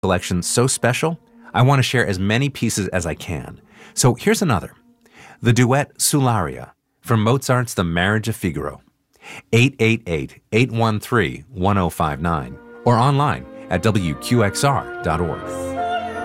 selection so special, I want to share as many pieces as I can. So here's another. The duet Sullaria from Mozart's The Marriage of Figaro. 888-813-1059 or online at wqxr.org.